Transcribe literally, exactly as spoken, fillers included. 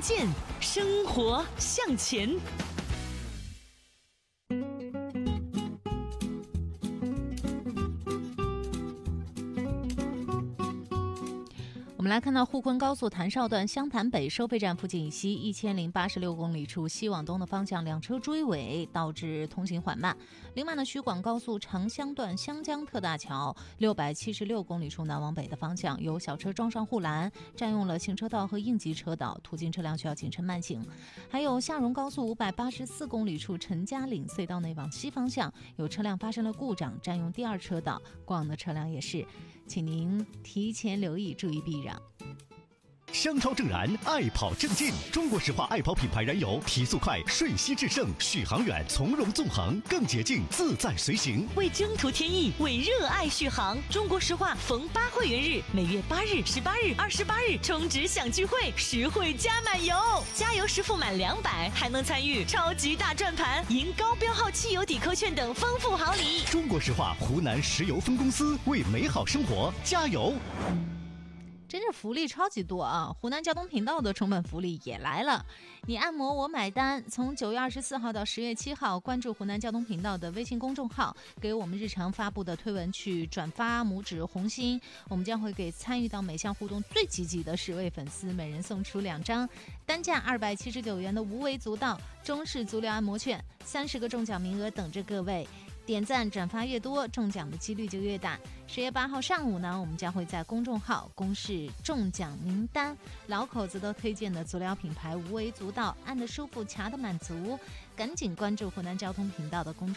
见，生活向前。 我们来看到沪昆高速潭邵段湘潭北收费站附近以西一千零八十六公里处西往东的方向两车追尾，导致通行缓慢。另外呢，徐广高速长湘段湘江特大桥六百七十六公里处南往北的方向有小车撞上护栏，占用了行车道和应急车道，途经车辆需要谨慎慢行。还有下荣高速五百八十四公里处陈家岭隧道内往西方向有车辆发生了故障，占用第二车道，过往的车辆也是，请您提前留意，注意避让。 香超正燃，爱跑正劲。中国石化爱跑品牌燃油，提速快，瞬息制胜，续航远，从容纵横，更捷径，自在随行。 为征途添翼，为热爱续航。中国石化逢八会员日，每月八日、十八日、二十八日充值享聚会，实惠加满油，加油时付满两百，还能参与超级大转盘，赢高标号汽油抵扣券等丰富好礼。 中国石化湖南石油分公司为美好生活加油。 真是福利超级多啊！湖南交通频道的宠粉福利也来了，你按摩我买单。从九月二十四号到十月七号，关注湖南交通频道的微信公众号，给我们日常发布的推文去转发拇指红心，我们将会给参与到每项互动最积极的十位粉丝，每人送出两张单价二百七十九元的无为足道中式足疗按摩券，三十个中奖名额等着各位。点赞转发越多，中奖的几率就越大。十月八号上午呢，我们将会在公众号公示中奖名单，老口子都推荐的足疗品牌无为足道，按得舒服，卡得满足，赶紧关注湖南交通频道的公众